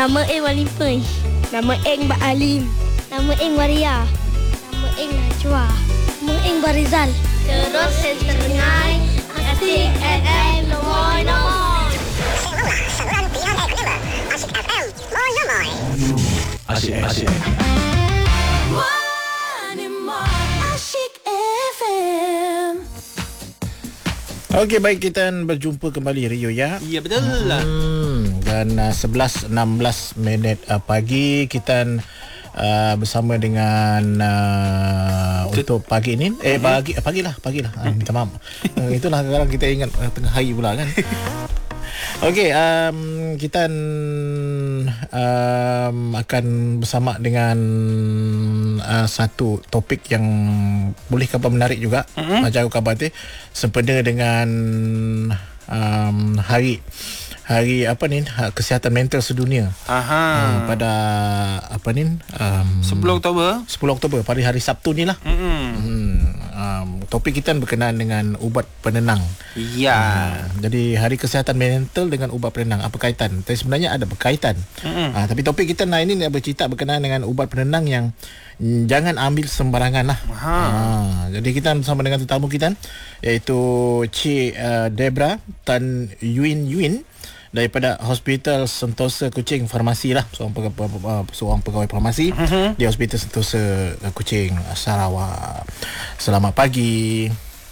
Nama Eng Walipay. Nama Eng Mbak Alim. Nama Eng Waria. Nama Eng Najwa. Nama Eng Barizal. Terus setengah Asyik FM Moy-Moy. Asyik FM Moy-Moy. Asyik. Asyik FM. Okey, baik, kita berjumpa kembali Rio ya. Ya, betul. Dan 11.16 minit pagi kita bersama dengan untuk pagi ni pagilah minta maaf. Itulah kadang kita ingat tengah hari pula kan. Okey, kita akan bersama dengan satu topik yang boleh khabar menarik juga. Macam khabar tu sempena dengan hari kesihatan mental sedunia. Pada 10 Oktober pada hari Sabtu ni lah. Topik kita berkenaan dengan ubat penenang. Ya. Jadi hari kesihatan mental dengan ubat penenang, apa kaitan? Tapi sebenarnya ada berkaitan. Tapi topik kita ini bercerita berkenaan dengan ubat penenang yang jangan ambil sembarangan lah. Jadi kita bersama dengan tetamu kita, iaitu Cik Debra Tan Yuen daripada Hospital Sentosa Kuching Farmasi lah, seorang pegawai farmasi di Hospital Sentosa Kuching, Sarawak. Selamat pagi.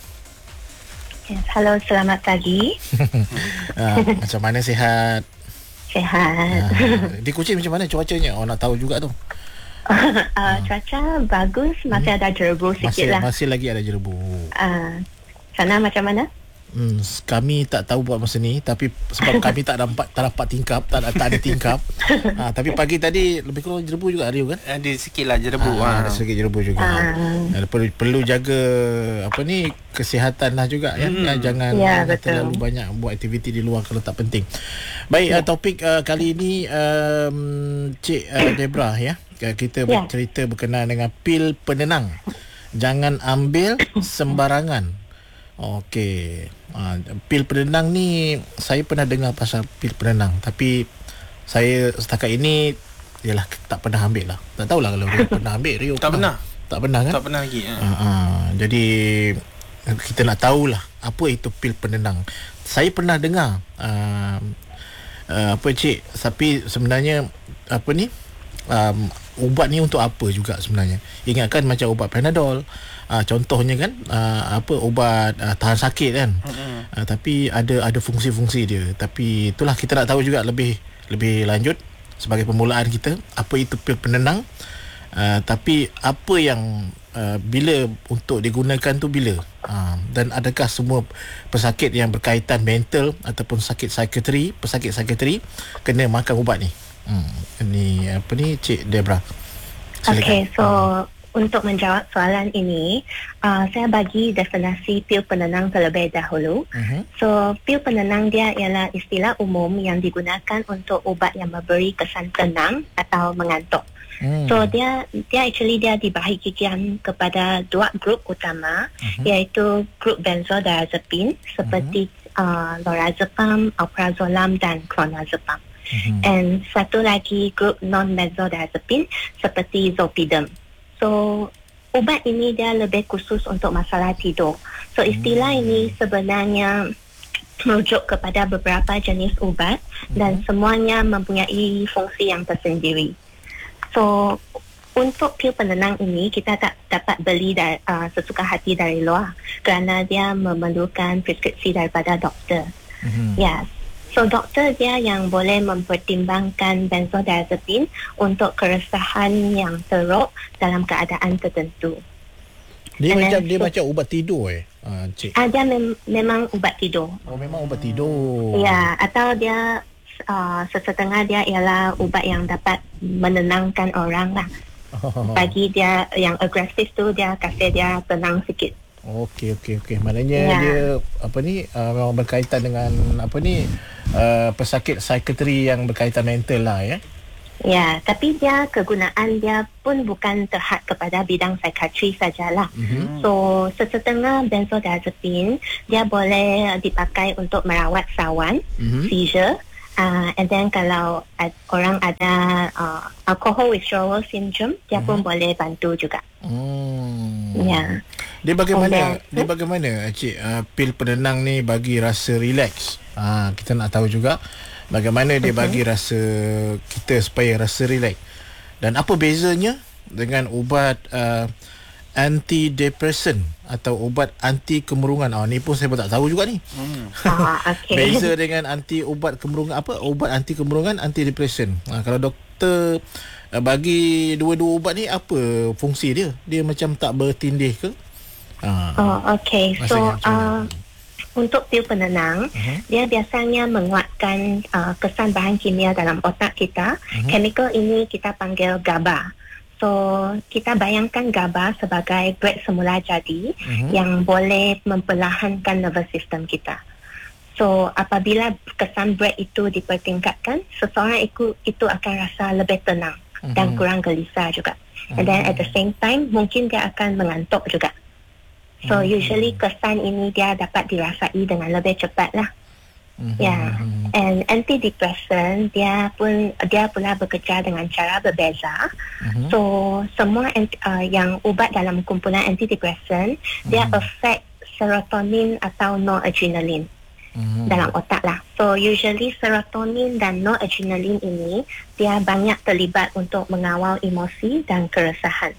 Halo, selamat pagi. Macam mana, sihat? Sihat. Di Kuching macam mana cuacanya? Nak tahu juga tu. Cuaca bagus, masih ada jerebu sikit lah. Masih lagi ada jerebu. Sana macam mana? Kami tak tahu buat masa ni, tapi sebab kami tak dapat tingkap, tak ada tingkap. Tapi pagi tadi lebih kurang jerebu juga, Rio kan? Ada sikit lah jerebu. Ada sedikit jerebu juga. Perlu jaga kesihatan lah juga ya. Jangan terlalu banyak buat aktiviti di luar kalau tak penting. Baik, topik kali ini Cik Debra ya. Kita bercerita berkenaan dengan pil penenang. Jangan ambil sembarangan. Okey. Pil penenang ni saya pernah dengar pasal pil penenang, tapi saya setakat ini ialah tak pernah ambil lah. Tak tahulah kalau Rio pernah ambil. Rio tak pernah kan? Tak pernah lagi. Jadi kita nak tahulah apa itu pil penenang. Saya pernah dengar Cik, tapi sebenarnya ubat ni untuk apa juga sebenarnya? Ingatkan macam ubat Panadol, contohnya kan ubat tahan sakit kan. Tapi ada fungsi-fungsi dia. Tapi itulah kita nak tahu juga lebih lanjut sebagai permulaan kita, apa itu pil penenang. Tapi apa yang bila untuk digunakan tu bila, dan adakah semua pesakit yang berkaitan mental ataupun pesakit psikiatri kena makan ubat ni? Ini Cik Debra. Okey, so untuk menjawab soalan ini, saya bagi definisi pil penenang terlebih dahulu. So, pil penenang dia ialah istilah umum yang digunakan untuk ubat yang memberi kesan tenang atau mengantuk. So, dia dibahagikan kepada dua grup utama, iaitu grup benzodiazepin seperti lorazepam, alprazolam dan clonazepam. And satu lagi grup non-benzodiazepin seperti zolpidem. So, ubat ini dia lebih khusus untuk masalah tidur. So, istilah ini sebenarnya merujuk kepada beberapa jenis ubat dan semuanya mempunyai fungsi yang tersendiri. So, untuk pil penenang ini kita tak dapat beli sesuka hati dari luar kerana dia memerlukan preskripsi daripada doktor. Yes. So, doktor dia yang boleh mempertimbangkan benzodiazepin untuk keresahan yang teruk dalam keadaan tertentu. Dia macam ubat tidur Cik? Dia memang ubat tidur. Oh, memang ubat tidur. Ya, atau dia sesetengah dia ialah ubat yang dapat menenangkan orang lah. Bagi dia yang agresif tu, dia kasih dia tenang sikit. Okey. Maknanya dia memang berkaitan dengan pesakit psikiatri yang berkaitan mental lah ya. Ya, tapi dia kegunaan dia pun bukan terhad kepada bidang psikiatri sajalah. So, sesetengah benzodiazepin dia boleh dipakai untuk merawat sawan, seizure And then kalau orang ada alcohol withdrawal syndrome, dia pun boleh bantu juga. Ya. Dia bagaimana Cik, pil penenang ni bagi rasa relax? Kita nak tahu juga bagaimana dia bagi rasa kita supaya rasa relax. Dan apa bezanya dengan ubat antidepresan atau ubat anti kemerungan? Ni pun saya pun tak tahu juga ni. Okay. Beza dengan ubat kemerungan, ubat anti kemerungan, antidepresan. Kalau doktor bagi dua-dua ubat ni, apa fungsi dia? Dia macam tak bertindih ke? Okay. So untuk pil penenang, dia biasanya menguatkan kesan bahan kimia dalam otak kita. Chemical ini kita panggil GABA. So, kita bayangkan GABA sebagai brek semula jadi yang boleh memperlahankan nervous system kita. So, apabila kesan brek itu dipertingkatkan, seseorang itu akan rasa lebih tenang dan kurang gelisah juga. And then at the same time, mungkin dia akan mengantuk juga. So, usually kesan ini dia dapat dirasai dengan lebih cepat lah. And antidepresan dia pula bekerja dengan cara berbeza. So semua yang ubat dalam kumpulan antidepresan dia affect serotonin atau noradrenaline dalam otak lah. So usually serotonin dan noradrenaline ini dia banyak terlibat untuk mengawal emosi dan keresahan.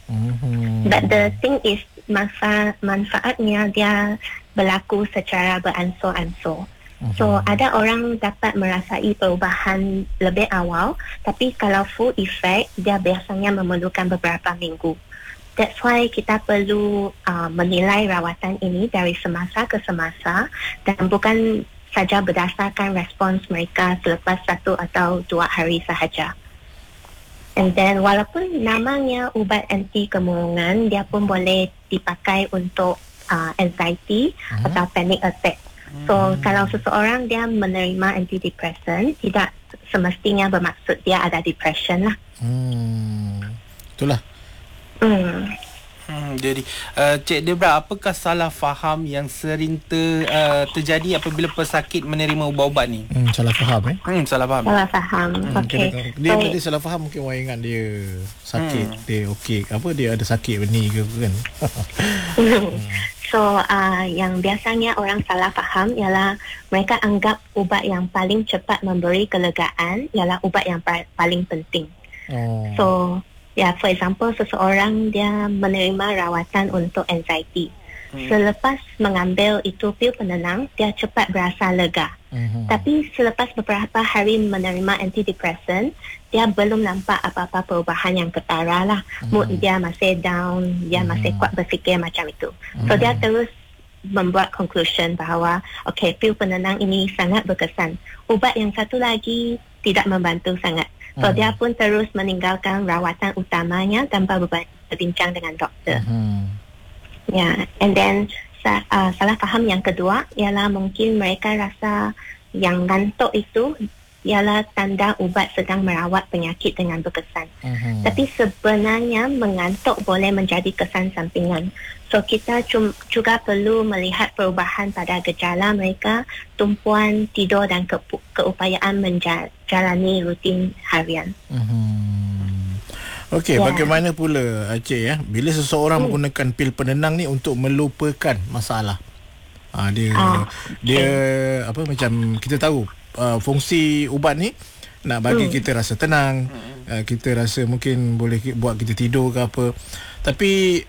But the thing is manfaatnya dia berlaku secara beransur-ansur. So ada orang dapat merasai perubahan lebih awal, tapi kalau full effect dia biasanya memerlukan beberapa minggu. That's why kita perlu menilai rawatan ini dari semasa ke semasa dan bukan saja berdasarkan respons mereka selepas 1 atau 2 hari sahaja. And then walaupun namanya ubat anti kemurungan, dia pun boleh dipakai untuk anxiety atau panic attack. So kalau seseorang dia menerima antidepresan, tidak semestinya bermaksud dia ada depression lah. Itulah. Jadi Cik Debra, apakah salah faham yang sering terjadi apabila pesakit menerima ubat-ubat ni? Salah faham Salah faham. Okay. Dia berarti salah faham, mungkin orang ingat dia sakit, dia okey, dia ada sakit ni ke kan. So yang biasanya orang salah faham ialah mereka anggap ubat yang paling cepat memberi kelegaan ialah ubat yang paling penting. So for example, seseorang dia menerima rawatan untuk anxiety. Selepas mengambil itu pil penenang, dia cepat berasa lega. Tapi selepas beberapa hari menerima antidepresan, dia belum nampak apa-apa perubahan yang ketara lah. Mood dia masih down, dia masih kuat berfikir macam itu. So dia terus membuat conclusion bahawa pil penenang ini sangat berkesan. Ubat yang satu lagi tidak membantu sangat. So dia pun terus meninggalkan rawatan utamanya tanpa berbincang dengan doktor. And then salah faham yang kedua ialah mungkin mereka rasa yang ngantuk itu ialah tanda ubat sedang merawat penyakit dengan berkesan. Tapi sebenarnya mengantuk boleh menjadi kesan sampingan. So kita juga perlu melihat perubahan pada gejala mereka, tumpuan tidur dan keupayaan menjalani rutin harian. Okey, bagaimana pula Cik bila seseorang menggunakan pil penenang ni untuk melupakan masalah? Dia macam kita tahu fungsi ubat ni nak bagi kita rasa tenang, kita rasa mungkin boleh buat kita tidur ke apa. Tapi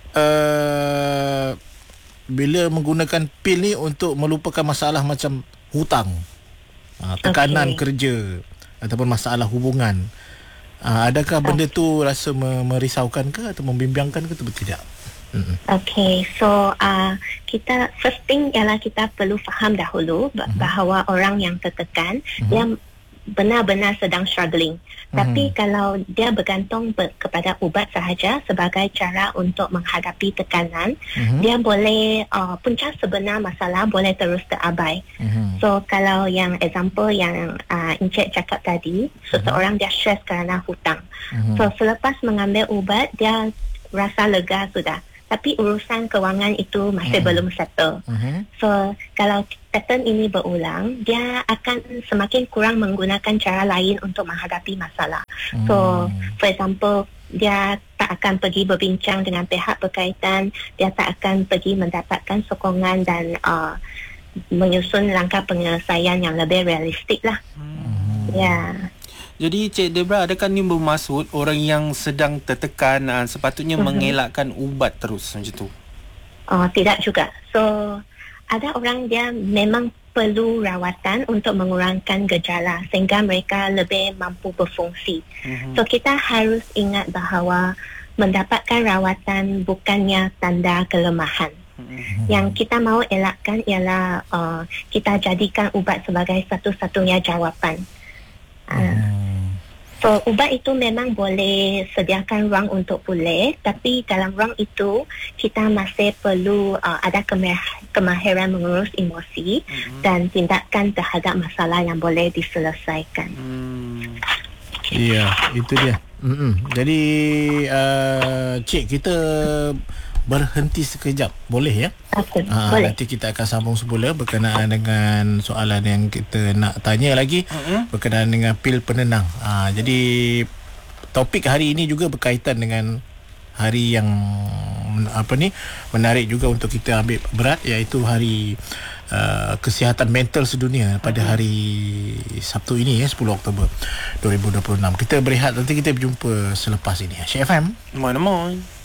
bila menggunakan pil ni untuk melupakan masalah macam hutang, tekanan kerja ataupun masalah hubungan, adakah benda tu rasa merisaukan ke atau membimbangkan ke atau tidak? Okay, so kita first thing ialah kita perlu faham dahulu bahawa orang yang tertekan dia benar-benar sedang struggling. Tapi kalau dia bergantung kepada ubat sahaja sebagai cara untuk menghadapi tekanan, dia boleh punca sebenar masalah boleh terus terabai. So kalau yang example yang Encik cakap tadi, seseorang dia stress kerana hutang. So selepas mengambil ubat dia rasa lega sudah. Tapi urusan kewangan itu masih belum settle. So kalau pattern ini berulang, dia akan semakin kurang menggunakan cara lain untuk menghadapi masalah. So, for example, dia tak akan pergi berbincang dengan pihak berkaitan, dia tak akan pergi mendapatkan sokongan dan menyusun langkah penyelesaian yang lebih realistik lah. Ya. Jadi Cik Debra, adakah ni bermaksud orang yang sedang tertekan sepatutnya mengelakkan ubat terus macam tu? Tidak juga. So, ada orang dia memang perlu rawatan untuk mengurangkan gejala sehingga mereka lebih mampu berfungsi. So, kita harus ingat bahawa mendapatkan rawatan bukannya tanda kelemahan. Yang kita mahu elakkan ialah kita jadikan ubat sebagai satu-satunya jawapan. So, ubat itu memang boleh sediakan ruang untuk pulih, tapi dalam ruang itu kita masih perlu ada kemahiran mengurus emosi dan tindakan terhadap masalah yang boleh diselesaikan. Ya, itu dia. Jadi Cik, kita berhenti sekejap, boleh ya? Okay, boleh. Nanti kita akan sambung semula berkenaan dengan soalan yang kita nak tanya lagi berkenaan dengan pil penenang. Jadi topik hari ini juga berkaitan dengan hari yang menarik juga untuk kita ambil berat, iaitu hari kesihatan mental sedunia pada hari Sabtu ini 10 Oktober 2026. Kita berehat, nanti kita berjumpa selepas ini. Syed FM. Mana-mana.